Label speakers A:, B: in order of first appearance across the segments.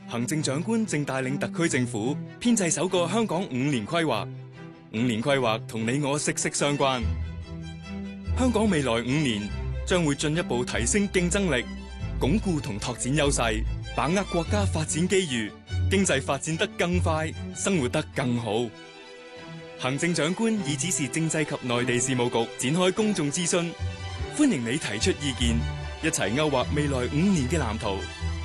A: 行政長官正帶領特區政府編製首個香港5年規劃。5年規劃同你我息息相關。香港未來5年將會進一步提升競爭力，鞏固同拓展優勢，把握國家發展機遇，經濟發展得更快，生活得更好。行政長官已指示政制及內地事務局展開公眾諮詢，歡迎你提出意見，一齊勾畫未來5年嘅藍圖。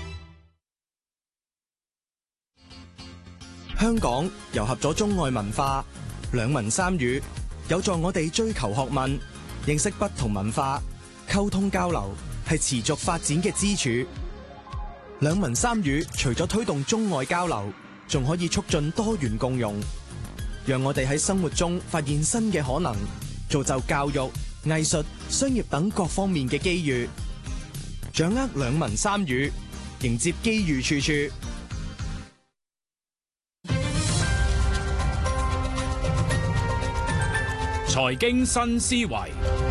B: 香港糅合咗中外文化，兩文三語，有助我哋追求學問，認識不同文化，溝通交流係持續發展嘅支柱。兩文三語除咗推動中外交流，仲可以促進多元共融，讓我哋喺生活中發現新嘅可能，造就教育、藝術、商業等各方面嘅機遇。掌握兩文三語，迎接機遇處處。
C: 財經新思維，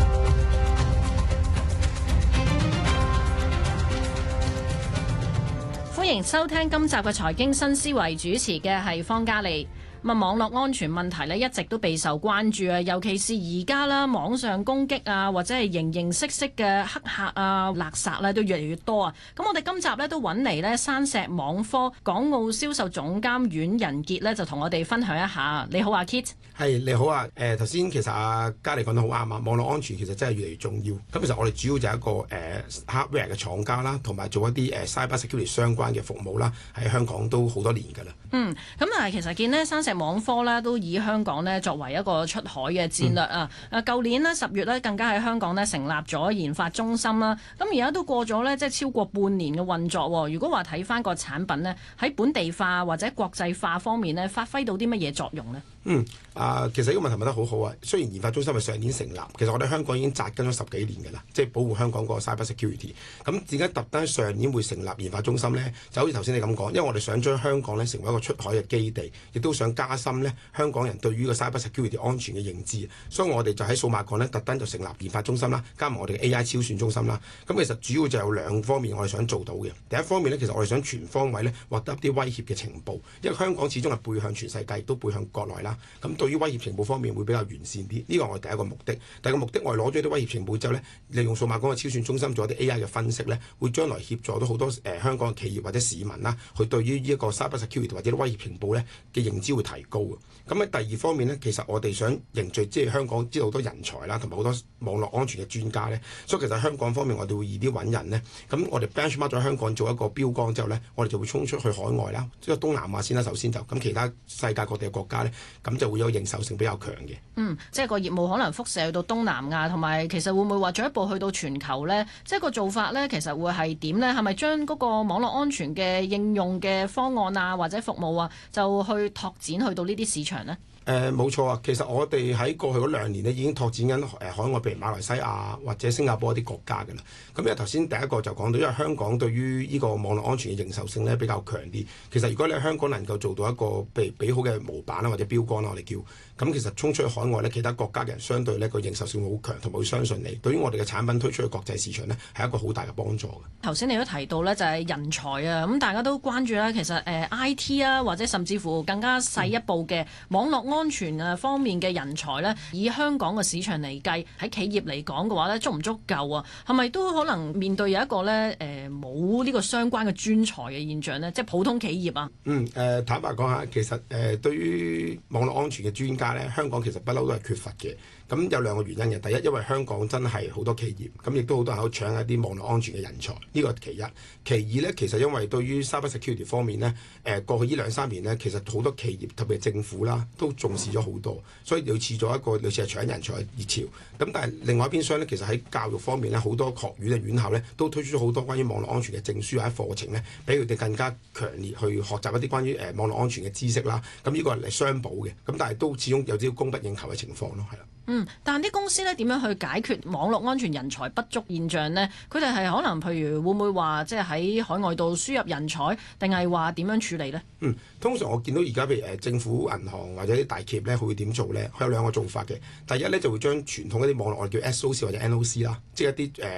D: 歡迎收聽今集嘅財經新思維，主持嘅係方嘉莉。網絡安全問題一直都備受關注啊，尤其是而家啦，網上攻擊啊，或者係形形色色嘅黑客啊、勒索都越嚟越多啊。咁我哋今集都揾嚟山石網科港澳銷售總監阮仁傑就同我哋分享一下。你好啊 Kit。
E: 係，你好啊。頭先其實阿嘉莉講得好啱啊，網絡安全其實真係越嚟越重要。咁其實我哋主要就係一個hardware 嘅廠家啦，同埋做一啲cyber security 相關嘅服務啦，喺香港都好多年㗎啦。
D: 咁其實見山石網科都以香港作為一個出海嘅戰略啊！舊年10月更加喺香港成立咗研發中心啦。咁而家都過咗即係超過半年嘅運作。如果話睇翻個產品喺本地化或者國際化方面發揮到啲乜嘢作用呢？
E: 其實呢個問題問得好好啊！雖然研發中心係上年成立，其實我哋香港已經紮根咗10幾年㗎啦，即係保護香港個 cyber security。咁點解特登上年會成立研發中心呢？就好似頭先你咁講，因為我哋想將香港成為一個出海嘅基地，亦都想加深香港人對於個 cyber security 安全嘅認知。所以我哋就喺數碼港特登就成立研發中心啦，加埋我哋嘅 AI 超算中心啦。咁其實主要就有兩方面我哋想做到嘅。第一方面其實我哋想全方位獲得一啲威脅嘅情報，因為香港始終係背向全世界，都背向國內啦。咁對於威脅情報方面會比較完善啲，呢個我哋第一個目的。第二個目的我哋攞咗啲威脅情報之後利用數碼港嘅超算中心做一啲 AI 嘅分析會將來協助到好多香港嘅企業或者市民啦，去對於呢一個 cyber security 或者啲威脅情報嘅認知會提高。咁喺第二方面其實我哋想凝聚即係香港知道好多人才啦，同埋好多網絡安全嘅專家所以其實香港方面我哋會易啲揾人咁我哋 benchmark 咗香港做一個標杆之後我哋就會衝出去海外啦，即係東南亞先啦，首先就咁其他世界各地嘅國家咁就會有認受性比較強嘅。
D: 即係個業務可能輻射去到東南亞，同埋其實會唔會話進一步去到全球呢？即係個做法其實會係點呢？係咪將嗰個網絡安全嘅應用嘅方案啊，或者服務啊，就去拓展去到呢啲市場呢？
E: 冇錯啊！其實我哋喺過去嗰2年已經拓展緊海外，譬如馬來西亞或者新加坡一啲國家㗎啦。咁因為頭先第一個就講到，因為香港對於呢個網絡安全嘅認受性比較強啲。其實如果你喺香港能夠做到一個俾好嘅模板啦或者標杆啦，我哋叫咁，其實衝出去海外其他國家嘅人相對個認受性會好強，同埋會相信你。對於我哋嘅產品推出去國際市場係一個好大嘅幫助嘅。
D: 頭先你都提到就係人才啊，咁大家都關注啦。其實IT 啊，或者甚至乎更加細一步嘅網絡安全方面嘅人才以香港嘅市場嚟計，喺企業嚟講嘅話足唔足夠啊？係咪都可能面對有一個冇呢個相關嘅專才嘅現象呢？即係普通企業啊？
E: 坦白講下，其實對於網絡安全嘅專家香港其實不嬲都係缺乏嘅。咁有2個原因嘅，第一，因為香港真係好多企業，咁亦都好多人喺度搶一啲網絡安全嘅人才，呢個係其一。其二其實因為對於 cyber security 方面過去呢2-3年其實好多企業特別係政府啦，都重視咗好多，所以類似咗一個類似係搶人才嘅熱潮。咁但係另外一邊廂其實喺教育方面好多學院嘅院校都推出咗好多關於網絡安全嘅證書或者課程俾佢哋更加強烈去學習一啲關於網絡安全嘅知識啦。咁呢個係嚟雙補嘅，咁但係都始終有啲供不應求嘅情況咯，係啦。
D: 但係啲公司點樣去解決網絡安全人才不足現象呢？佢哋係可能譬如會唔會話即係喺海外度輸入人才，定係話點樣處理呢？
E: 通常我見到而家譬如政府銀行或者啲大企業會點做呢？佢有2個做法嘅。第一就會將傳統一啲網絡我哋叫 SOC 或者 NOC 啦，即係一啲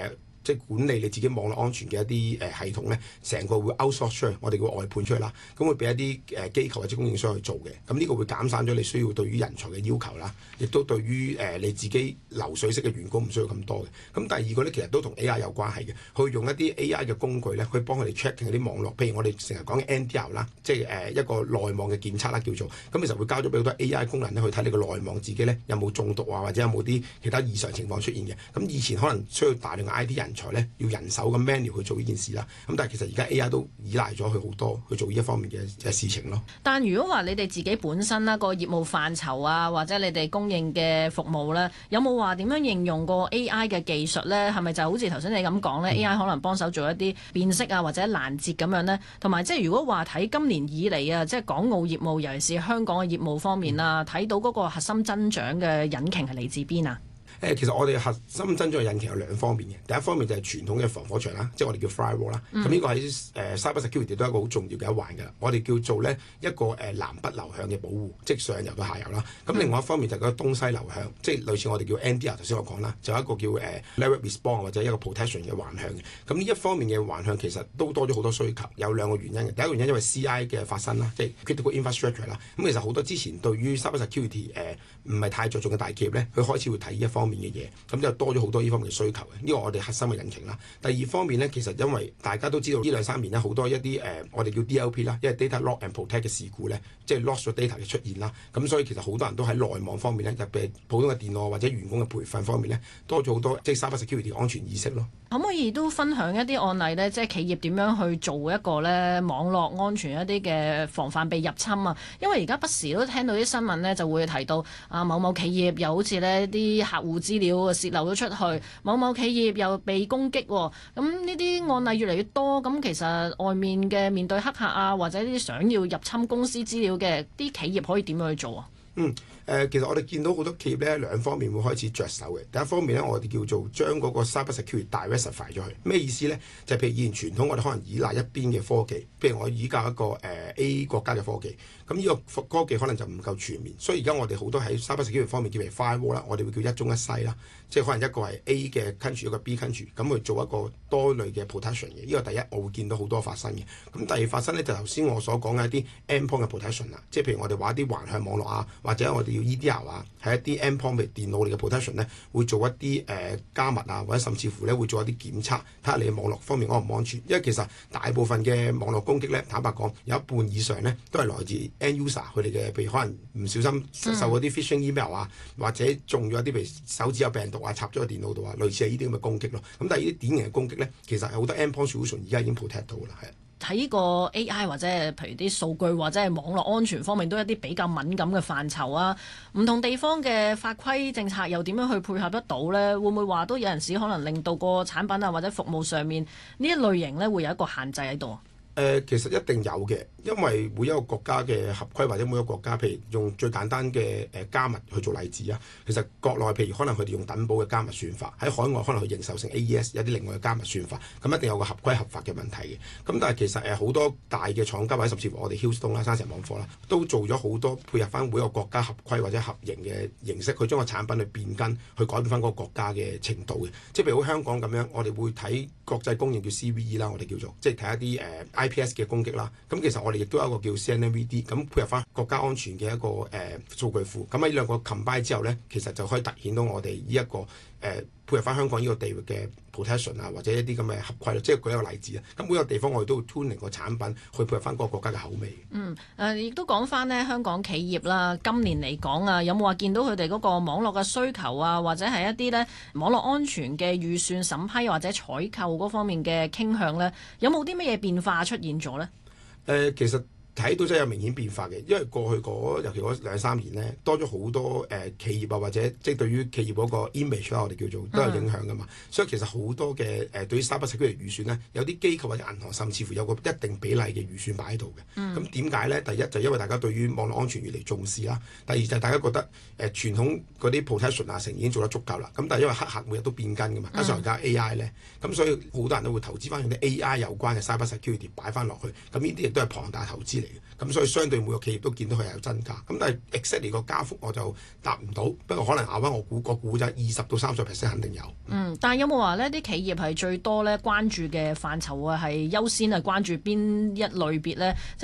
E: 即係管理你自己網絡安全嘅一啲系統咧，成個會 outsource 出去，我哋叫外判出去啦。咁會俾一啲機構或者供應商去做嘅。咁呢個會減散咗你需要對於人才嘅要求啦，亦都對於你自己流水式嘅員工唔需要咁多嘅。咁第二個咧，其實都同 AI 有關係嘅，去用一啲 AI 嘅工具咧，去幫佢哋 checking 啲網絡，譬如我哋成日講嘅 NDR 啦，即係一個內網嘅檢測啦叫做。咁其實會交咗俾好多 AI 功能咧，去睇你個內網自己咧有冇中毒啊，或者有冇啲其他異常情況出現嘅。咁以前可能需要大量嘅 IT 人才咧，要人手咁 manual 去做呢件事啦。咁但係其實而家 AI 都依賴咗佢好多去做呢一方面嘅事情咯。
D: 但如果話你哋自己本身啦個業務範疇啊，或者你哋供應嘅服務咧，有冇話點樣應用個 AI 嘅技術咧？係咪就好似頭先你咁講咧？AI 可能幫手做一啲辨識啊，或者攔截咁樣咧？同埋即係如果話睇今年以嚟啊，即係港澳業務，尤其是香港嘅業務方面啊，睇到嗰個核心增長嘅引擎係嚟自邊啊？
E: 其實我哋核心增長嘅引擎有兩方面嘅，第一方面就係傳統嘅防火牆啦，即係我哋叫 firewall 啦。咁呢個喺cyber security 都係一個好重要嘅一環㗎啦。我哋叫做咧一個南北流向嘅保護，即係上游到下游啦。咁另外一方面就係嗰個東西流向，即係類似我哋叫 NDR 頭先我講啦，就有一個叫network response 或者一個 protection 嘅環向嘅。咁呢一方面嘅環向其實都多咗好多需求，有兩個原因嘅。第一個原因因為 CI 嘅發生啦，即係 critical infrastructure 啦。咁其實好多之前對於 cyber security 唔係太着重嘅大企業咧，佢開始會睇呢一方面嘅嘢，咁就多咗好多呢方面嘅需求嘅。呢個我哋核心嘅引擎啦。第二方面咧，其實因為大家都知道呢2-3年咧好多一啲我哋叫 DLP 啦，因為 data lock and protect 嘅事故咧，即係 lost 咗 data 嘅出現啦。咁所以其實好多人都喺內網方面咧，特別普通嘅電腦或者員工嘅培訓方面咧，多咗好多即係 cyber security 安全意識咯。
D: 可唔可以都分享一啲案例咧？即係企業點樣去做一個咧網絡安全一啲嘅防範被入侵啊？因為而家不時都聽到啲新聞咧，就會提到啊某某企業又好似呢啲客戶資料泄漏咗出去，某某企業又被攻擊喎。咁呢啲案例越嚟越多，咁其實外面嘅面對黑客啊，或者呢啲想要入侵公司資料嘅啲企業可以點樣去做啊？
E: 其實我哋見到好多企業咧兩方面會開始着手嘅。第一方面咧，我哋叫做將嗰個 cyber security diversify 咗佢。咩意思咧？就係譬如以前傳統我哋可能依賴一邊嘅科技，譬如我依靠一個A 國家嘅科技，咁呢個科技可能就唔夠全面，所以而家我哋好多喺 cyber security 方面叫做 firewall 啦，我哋會叫一中一西啦，即係可能一個係 A 嘅 country 一個 B country，咁去做一個多類嘅 protection 嘅。呢個第一我會見到好多發生嘅。咁第二發生咧就頭先我所講嘅一啲 endpoint 嘅 protection 啦，即係譬如我哋話一啲橫向網絡啊，或者我哋要 EDR 啊，係一啲 endpoint 譬如電腦嚟嘅 protection 咧，會做一啲加密啊，或者甚至乎咧會做一啲檢測，睇下你嘅網絡方面安唔安全。因為其實大部分嘅網絡攻擊咧，坦白講有一半以上咧都係來自 end user 佢哋嘅，譬如可能唔小心受嗰啲 phishing email 啊，或者中咗一啲譬如手指有病毒啊，插咗個電腦度啊，類似係呢啲咁嘅攻擊咯。咁但係呢啲典型嘅攻擊咧，其實係好多 endpoint solution 而家已經 protect 到啦，係。
D: 喺呢個 AI 或者譬如啲數據或者係網絡安全方面，都一啲比較敏感嘅範疇啊。唔同地方嘅法規政策又點樣去配合得到呢？會唔會話都有陣時可能令到個產品啊或者服務上面呢一類型呢會有一個限制喺度？
E: 其實一定有嘅，因為每一個國家嘅合規或者每一個國家，譬如用最簡單嘅加密去做例子啊。其實國內譬如可能佢哋用等寶嘅加密算法，喺海外可能佢認受成 AES 有啲另外嘅加密算法，咁一定有個合規合法嘅問題嘅。咁但係其實好多大嘅廠家或者甚至乎我哋 Hilton 啦、山城網貨啦，都做咗好多配合翻每一個國家合規或者合營嘅形式，去將個產品去變更，去改變翻嗰個國家嘅程度嘅。即係譬如好香港咁樣，我哋會睇國際公認叫 CVE 啦，我哋叫做即係睇一啲IPS 嘅攻擊啦，咁其實我哋亦都有一個叫 CNMVD，咁配合翻國家安全嘅一個數據庫，咁喺呢兩個 combine 之後咧，其實就可以凸顯到我哋呢一個配合翻香港呢個地域嘅 protection 啊，或者一啲咁嘅合規，即係舉一個例子啊。咁每個地方我哋都會 tuning 個產品去配合翻嗰個國家嘅口味。
D: 亦都講翻呢香港企業啦，今年嚟講啊，有冇話見到佢哋嗰個網絡嘅需求啊，或者係一啲呢網絡安全嘅預算審批或者採購嗰方面嘅傾向呢？有冇啲乜嘢變化出現咗呢？
E: 其實睇到真係有明顯變化嘅，因為過去尤其嗰2-3年咧，多咗好多企業啊，或者即係對於企業嗰個 image 啦，我哋叫做都有影響噶嘛。所以其實好多嘅對於 cyber security 預算咧，有啲機構或者銀行甚至乎有個一定比例嘅預算擺喺度嘅。咁點解咧？第一就因為大家對於網絡安全越嚟重視啦，第二就係大家覺得傳統嗰啲 protection 啊成已經做得足夠啦。咁但係因為黑客每日都變更噶嘛，加上而家 AI 咧，咁所以好多人都會投資翻用啲 AI 有關嘅 cyber security 擺翻落去。咁呢啲亦都係龐大投資嚟。 嘅。咁所以相對每個企業都見到佢係有增加。咁但係 exactly 個加幅我就答唔到，不過可能亞灣我估個估就20到30% 肯定有。
D: 但係有冇話呢啲企業係最多咧關注嘅範疇啊？係優先係關注邊一類別呢？即